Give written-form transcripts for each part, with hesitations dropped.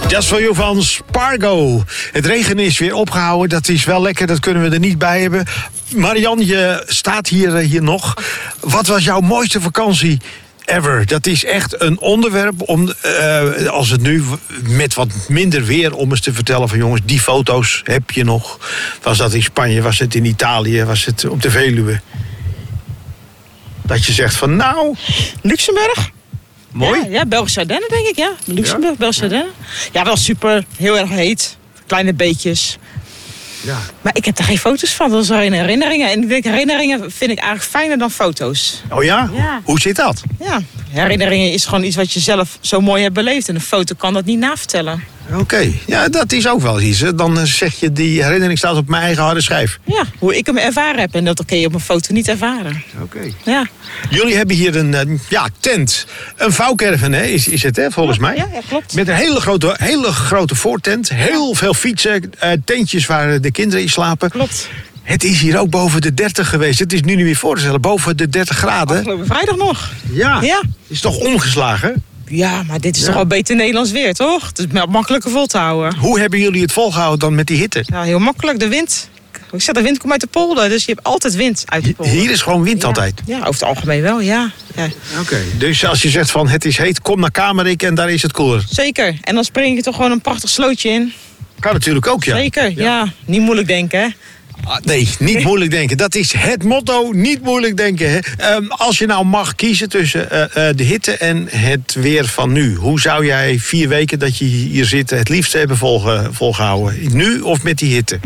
Just for You van Spargo. Het regen is weer opgehouden. Dat is wel lekker, dat kunnen we er niet bij hebben. Marianne, je staat hier nog. Wat was jouw mooiste vakantie ever? Dat is echt een onderwerp om, als het nu met wat minder weer, om eens te vertellen van jongens, die foto's heb je nog. Was dat in Spanje, was het in Italië, was het op de Veluwe? Dat je zegt van nou... Luxemburg. Mooi. Ja, Belgische Ardennen denk ik, ja. Luxemburg, Belgische Ardennen. Ja, wel super. Heel erg heet. Kleine beetjes. Ja. Maar ik heb er geen foto's van. Dat zijn herinneringen. En ik denk, herinneringen vind ik eigenlijk fijner dan foto's. Oh ja? Ja. Hoe zit dat? Ja, herinneringen is gewoon iets wat je zelf zo mooi hebt beleefd. En een foto kan dat niet navertellen. Oké, ja, dat is ook wel iets. Dan zeg je, die herinnering staat op mijn eigen harde schijf. Ja, hoe ik hem ervaren heb. En dat kun je op een foto niet ervaren. Oké. Ja. Jullie hebben hier een tent. Een vouwcaravan, hè, is het, hè, volgens mij? Ja, klopt. Met een hele grote voortent. Heel veel fietsen, tentjes waar de kinderen in slapen. Klopt. Het is hier ook boven de 30 geweest. Het is nu niet meer voor te stellen. Boven de 30 graden. Afgelopen vrijdag nog. Ja. Ja. Is toch omgeslagen? Ja, maar dit is toch wel beter Nederlands weer, toch? Het is makkelijker vol te houden. Hoe hebben jullie het volgehouden dan met die hitte? Ja, heel makkelijk. De wind. Ik zeg, de wind komt uit de polder, dus je hebt altijd wind uit de polder. Hier is gewoon wind altijd? Ja, over het algemeen wel, ja. Oké. Dus als je zegt van het is heet, kom naar Kamerik en daar is het koeler. Zeker. En dan spring je toch gewoon een prachtig slootje in. Kan natuurlijk ook, ja. Zeker, ja. Niet moeilijk denken, hè? Nee, niet moeilijk denken. Dat is het motto, niet moeilijk denken. Hè. Als je nou mag kiezen tussen de hitte en het weer van nu. Hoe zou jij 4 weken dat je hier zit het liefst hebben volgehouden? Nu of met die hitte?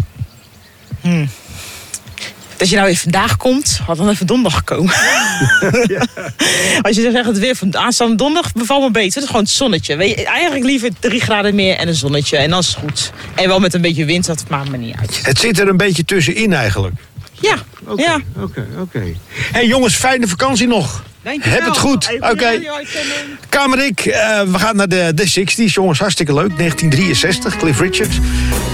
Als je nou even vandaag komt, had dan even donderdag gekomen. Ja. Als je dan zegt, het weer van aanstaande donderdag bevalt me beter. Het is gewoon het zonnetje. Weet je, eigenlijk liever 3 graden meer en een zonnetje. En dan is het goed. En wel met een beetje wind, dat maakt me niet uit. Het zit er een beetje tussenin eigenlijk. Ja. Oké. Hey jongens, fijne vakantie nog. Dankjewel. Heb het goed. Oké. Kamerik, we gaan naar de 60's, jongens. Hartstikke leuk. 1963, Cliff Richard.